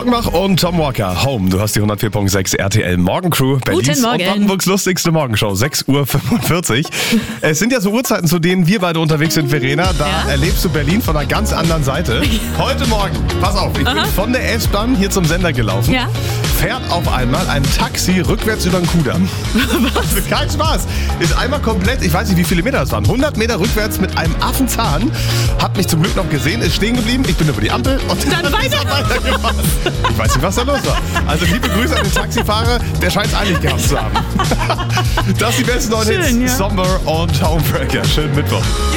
Offenbach und Tom Walker, Home. Du hast die 104.6 RTL Morgencrew, Berlins Guten Morgen. und Brandenburgs lustigste Morgenshow, 6:45 Uhr. Es sind ja so Uhrzeiten, zu denen wir beide unterwegs sind, Verena. Da erlebst du Berlin von einer ganz anderen Seite. Heute Morgen, pass auf, ich bin von der S-Bahn hier zum Sender gelaufen. Ja. Fährt auf einmal ein Taxi rückwärts über den Kudamm. Was? Kein Spaß. Ist einmal komplett, ich weiß nicht, wie viele Meter das waren, 100 Meter rückwärts mit einem Affenzahn. Hat mich zum Glück noch gesehen, ist stehen geblieben. Ich bin über die Ampel und Dann weitergefahren. Ich weiß nicht, was da los war. Also liebe Grüße an den Taxifahrer, der scheint es eilig gehabt zu haben. Das sind die besten neuen Hits. Schön, ja. Sommer und Homebreaker. Schönen Mittwoch.